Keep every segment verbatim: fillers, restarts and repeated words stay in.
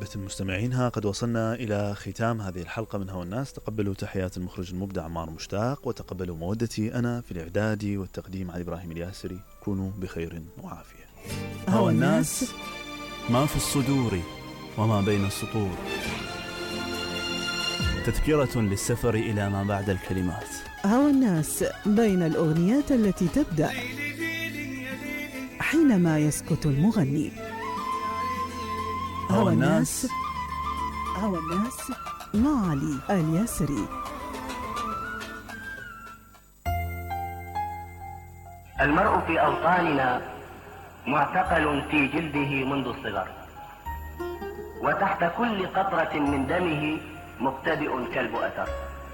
أحبة المستمعين، ها قد وصلنا إلى ختام هذه الحلقة من هوا الناس. تقبلوا تحيات المخرج المبدع عمار مشتاق، وتقبلوا مودتي أنا في الإعداد والتقديم علي إبراهيم الياسري. كونوا بخير وعافية. هوا الناس، ما في الصدور وما بين السطور، تذكرة للسفر إلى ما بعد الكلمات. هوا الناس بين الأغنيات التي تبدأ حينما يسكت المغني. هوا الناس، هوا الناس مع علي الياسري. المرء في أوطاننا معتقل في جلده منذ الصغر، وتحت كل قطرة من دمه مبتدئ كلب أثر.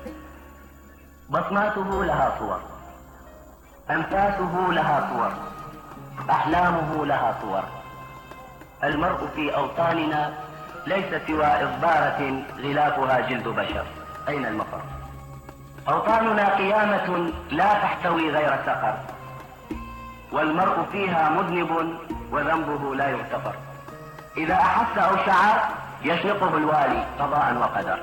بصماته لها صور، أنفاسه لها صور، أحلامه لها صور. المرء في أوطاننا ليس سوى إضبارة غلافها جلد بشر. أين المفر؟ أوطاننا قيامة لا تحتوي غير سقر، والمرء فيها مذنب وذنبه لا يغتفر. إذا أحس أو شعر يشنقه الوالي قضاء وقدر،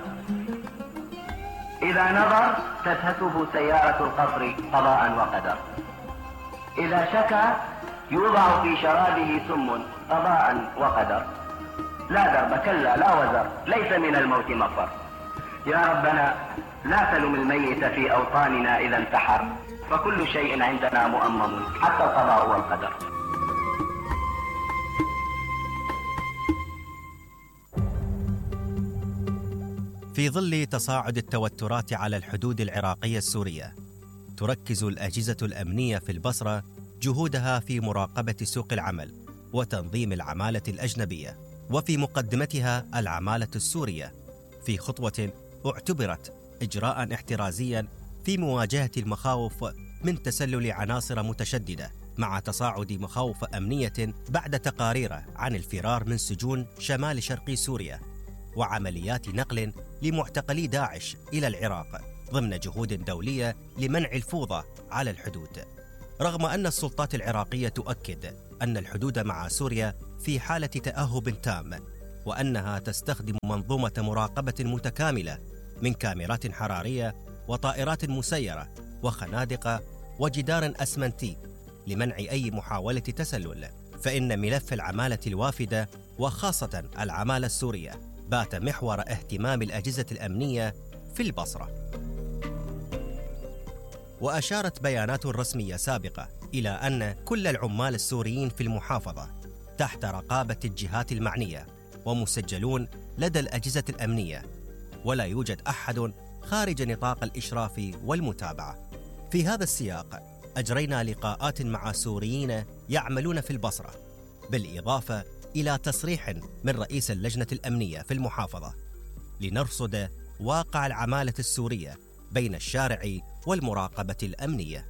إذا نظر تدهسه سيارة القصر قضاء وقدر، إذا شكى يوضع في شرابه سم قضاء وقدر. لا درب كلا لا وزر، ليس من الموت مفر. يا ربنا لا تلم الميت في أوطاننا إذا انتحر، فكل شيء عندنا مؤمم حتى القضاء والقدر. في ظل تصاعد التوترات على الحدود العراقية السورية، تركز الأجهزة الأمنية في البصرة جهودها في مراقبة سوق العمل وتنظيم العمالة الأجنبية، وفي مقدمتها العمالة السورية، في خطوة اعتبرت إجراء احترازيا في مواجهة المخاوف من تسلل عناصر متشددة، مع تصاعد مخاوف أمنية بعد تقارير عن الفرار من سجون شمال شرقي سوريا وعمليات نقل لمعتقلي داعش إلى العراق ضمن جهود دولية لمنع الفوضى على الحدود. رغم أن السلطات العراقية تؤكد أن الحدود مع سوريا في حالة تأهب تام، وأنها تستخدم منظومة مراقبة متكاملة من كاميرات حرارية وطائرات مسيرة وخنادق وجدار أسمنتي لمنع أي محاولة تسلل، فإن ملف العمالة الوافدة وخاصة العمالة السورية بات محور اهتمام الأجهزة الأمنية في البصرة. وأشارت بيانات رسمية سابقة إلى أن كل العمال السوريين في المحافظة تحت رقابة الجهات المعنية ومسجلون لدى الأجهزة الأمنية، ولا يوجد أحد خارج نطاق الإشراف والمتابعة. في هذا السياق أجرينا لقاءات مع سوريين يعملون في البصرة، بالإضافة إلى تصريح من رئيس اللجنة الأمنية في المحافظة لنرصد واقع العمالة السورية بين الشارع والمراقبة الأمنية.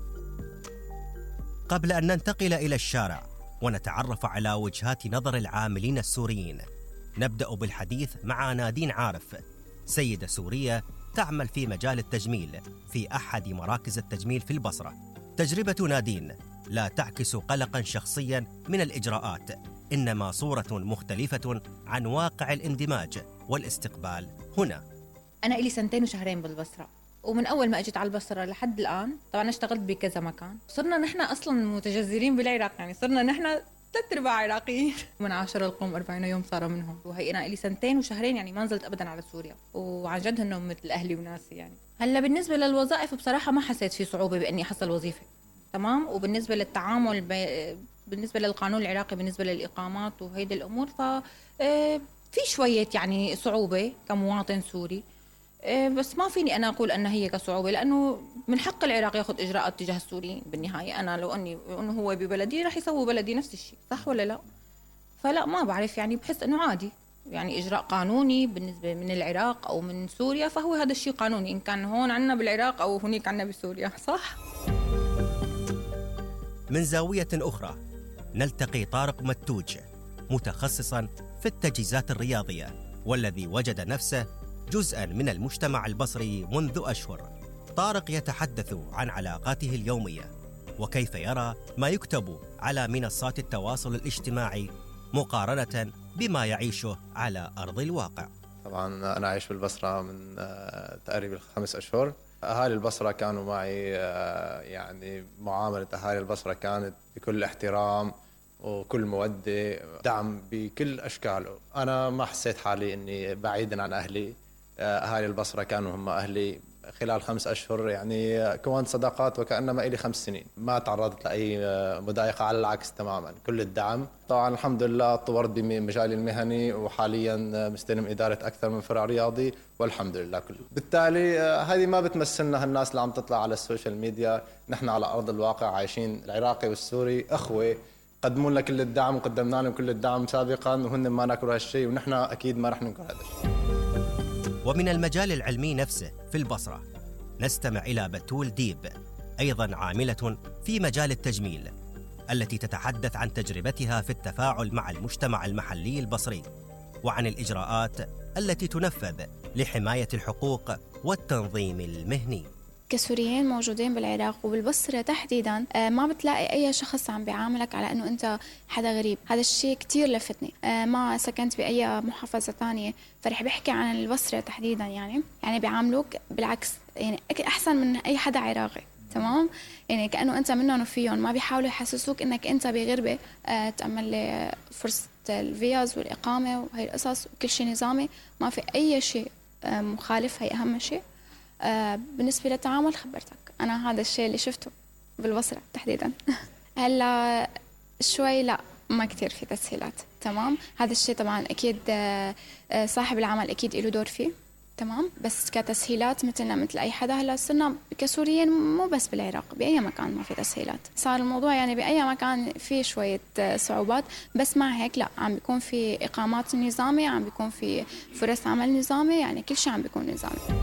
قبل أن ننتقل إلى الشارع ونتعرف على وجهات نظر العاملين السوريين، نبدأ بالحديث مع نادين عارف، سيدة سورية تعمل في مجال التجميل في أحد مراكز التجميل في البصرة. تجربة نادين لا تعكس قلقا شخصيا من الإجراءات، إنما صورة مختلفة عن واقع الاندماج والاستقبال هنا. أنا إلي سنتين وشهرين بالبصرة، ومن أول ما أجيت على البصرة لحد الآن طبعا اشتغلت بكذا مكان. صرنا نحن أصلا متجذرين بالعراق، يعني صرنا نحن ثلاث أرباع عراقيين. من عاشر القوم أربعين يوم صار منهم، وهي أنا إلي سنتين وشهرين يعني ما نزلت أبدا على سوريا، وعن جد هنهم مثل أهلي وناسي. يعني هلا بالنسبة للوظائف بصراحة ما حسيت في صعوبة بإني أحصل وظيفة، تمام. وبالنسبة للتعامل ب... بالنسبة للقانون العراقي بالنسبة للإقامات وهيدي الأمور، ف في شوية يعني صعوبة كمواطن سوري، بس ما فيني أنا أقول أن هي كصعوبة، لأنه من حق العراق يأخذ إجراءات تجاه السوريين. بالنهاية أنا لو أني أنه هو ببلدي رح يسوي بلدي نفس الشيء، صح ولا لا؟ فلا ما بعرف، يعني بحس أنه عادي، يعني إجراء قانوني بالنسبة من العراق أو من سوريا، فهو هذا الشيء قانوني إن كان هون عنا بالعراق أو هناك عنا بسوريا، صح؟ من زاوية أخرى نلتقي طارق متوج، متخصصا في التجهيزات الرياضية، والذي وجد نفسه جزءا من المجتمع البصري منذ أشهر. طارق يتحدث عن علاقاته اليومية وكيف يرى ما يكتب على منصات التواصل الاجتماعي مقارنة بما يعيشه على أرض الواقع. طبعا أنا عايش بالبصرة من تقريبا خمس أشهر. أهالي البصرة كانوا معي، يعني معاملة أهالي البصرة كانت بكل احترام وكل مودة، دعم بكل أشكاله. أنا ما حسيت حالي إني بعيدا عن أهلي. أهالي البصرة كانوا هم أهلي خلال خمس أشهر، يعني كونت صداقات وكأنما إلي خمس سنين. ما تعرضت لأي مضايقة، على العكس تماما، كل الدعم. طبعا الحمد لله طورت بمجالي المهني، وحاليا مستلم إدارة أكثر من فرع رياضي، والحمد لله كله. بالتالي هذه ما بتمثلنا هالناس اللي عم تطلع على السوشيال ميديا. نحن على أرض الواقع عايشين، العراقي والسوري أخوة، قدموا لنا كل الدعم وقدمنا لهم كل الدعم سابقا، وهن ما ناكلوا هالشيء، ونحن أكيد ما رح ننكر هذا الشيء. ومن المجال العلمي نفسه في البصرة نستمع إلى بتول ديب، أيضا عاملة في مجال التجميل، التي تتحدث عن تجربتها في التفاعل مع المجتمع المحلي البصري، وعن الإجراءات التي تنفذ لحماية الحقوق والتنظيم المهني. كسوريين موجودين بالعراق وبالبصرة تحديدا، ما بتلاقي أي شخص عم بيعاملك على أنه أنت حدا غريب. هذا الشيء كتير لفتني. ما سكنت بأي محافظة تانية، فرح بحكي عن البصرة تحديدا. يعني يعني بيعاملوك بالعكس، يعني أحسن من أي حدا عراقي. تمام، يعني كأنه أنت منهم وفيهم، ما بيحاولوا يحسسوك أنك أنت بغربة. تأمل لي فرصة الفيز والإقامة وهي القصص، وكل شيء نظامي، ما في أي شيء مخالف. هي أهم شيء. آه بالنسبة للتعامل خبرتك، أنا هذا الشيء اللي شفته بالبصرة تحديدا. هلا شوي لا، ما كتير في تسهيلات. تمام، هذا الشيء طبعا أكيد آه صاحب العمل أكيد له دور فيه. تمام، بس كتسهيلات مثلنا مثل أي حدا. هلا صرنا كسوريين مو بس بالعراق، بأي مكان ما في تسهيلات. صار الموضوع يعني بأي مكان في شوية صعوبات، بس مع هيك لا، عم بيكون في إقامات نظامي، عم بيكون في فرص عمل نظامي، يعني كل شيء عم بيكون نظامي.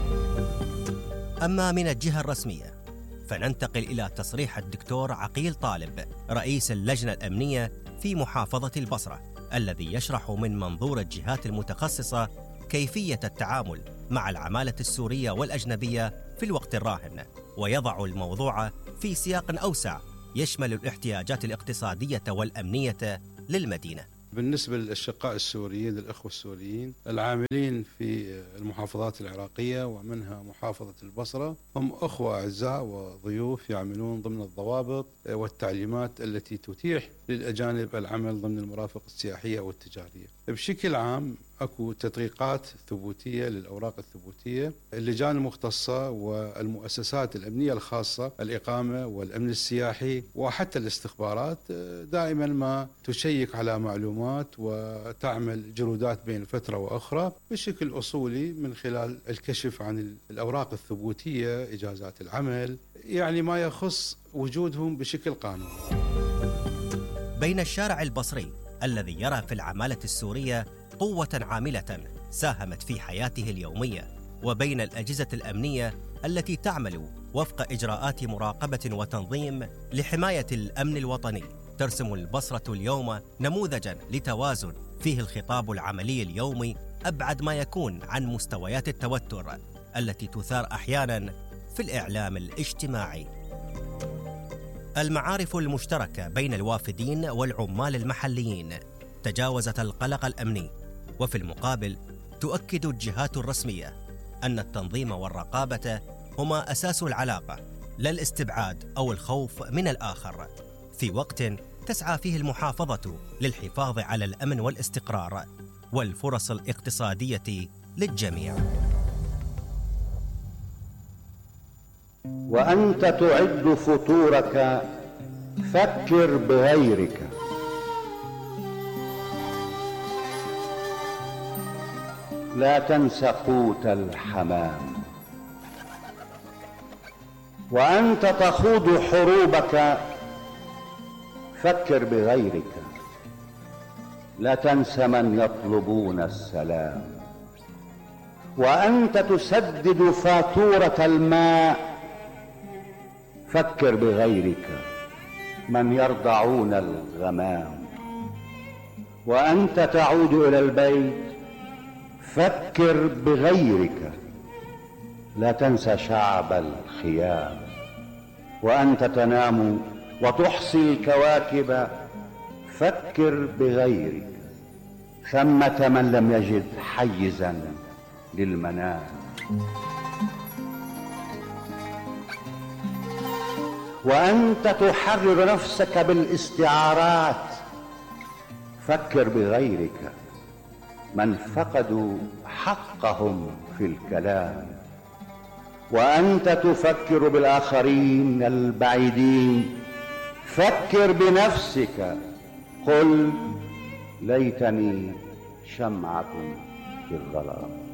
أما من الجهة الرسمية فننتقل إلى تصريح الدكتور عقيل طالب، رئيس اللجنة الأمنية في محافظة البصرة، الذي يشرح من منظور الجهات المتخصصة كيفية التعامل مع العمالة السورية والأجنبية في الوقت الراهن، ويضع الموضوع في سياق أوسع يشمل الاحتياجات الاقتصادية والأمنية للمدينة. بالنسبة للأشقاء السوريين، الأخوة السوريين العاملين في المحافظات العراقية ومنها محافظة البصرة، هم أخوة أعزاء وضيوف يعملون ضمن الضوابط والتعليمات التي تتيح للأجانب العمل ضمن المرافق السياحية والتجارية. بشكل عام أكو تدقيقات ثبوتية للأوراق الثبوتية. اللجان المختصة والمؤسسات الأمنية الخاصة، الإقامة والأمن السياحي وحتى الاستخبارات، دائما ما تشيك على معلومات وتعمل جرودات بين فترة وأخرى بشكل أصولي من خلال الكشف عن الأوراق الثبوتية، إجازات العمل، يعني ما يخص وجودهم بشكل قانوني. بين الشارع البصري الذي يرى في العمالة السورية قوة عاملة ساهمت في حياته اليومية، وبين الأجهزة الأمنية التي تعمل وفق إجراءات مراقبة وتنظيم لحماية الأمن الوطني، ترسم البصرة اليوم نموذجاً لتوازن فيه الخطاب العملي اليومي أبعد ما يكون عن مستويات التوتر التي تثار أحياناً في الإعلام الاجتماعي. المعارف المشتركة بين الوافدين والعمال المحليين تجاوزت القلق الأمني، وفي المقابل تؤكد الجهات الرسمية أن التنظيم والرقابة هما أساس العلاقة، لا الاستبعاد أو الخوف من الآخر، في وقت تسعى فيه المحافظة للحفاظ على الأمن والاستقرار والفرص الاقتصادية للجميع. وأنت تعد فطورك فكر بغيرك. لا تنس قوت الحمام. وأنت تخوض حروبك فكر بغيرك. لا تنس من يطلبون السلام. وأنت تسدد فاتورة الماء فكر بغيرك من يرضعون الغمام. وأنت تعود إلى البيت فكر بغيرك. لا تنسى شعب الخيام. وأنت تنام وتحصي الكواكب فكر بغيرك. ثمة من لم يجد حيزا للمنام. وأنت تحرر نفسك بالاستعارات، فكر بغيرك من فقدوا حقهم في الكلام. وأنت تفكر بالآخرين البعيدين، فكر بنفسك، قل ليتني شمعة في الظلام.